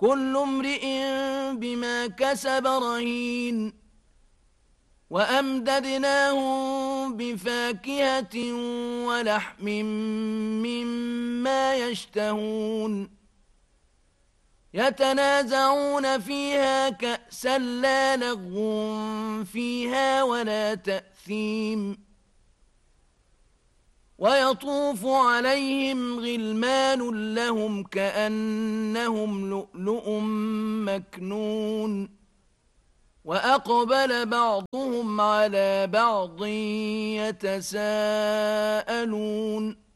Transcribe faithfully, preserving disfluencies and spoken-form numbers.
كل امرئ بما كسب رهين وأمددناهم بفاكهة ولحم مما يشتهون يتنازعون فيها كأسا لا لغو فيها ولا تأثيم ويطوف عليهم غلمان لهم كأنهم لؤلؤ مكنون وأقبل بعضهم على بعض يتساءلون